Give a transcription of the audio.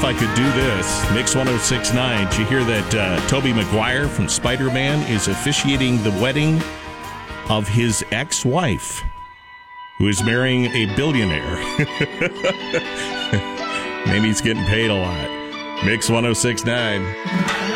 I could do this. Mix 1069. Did you hear that Tobey Maguire from Spider-Man is officiating the wedding of his ex-wife, who is marrying a billionaire? Maybe he's getting paid a lot. Mix 1069.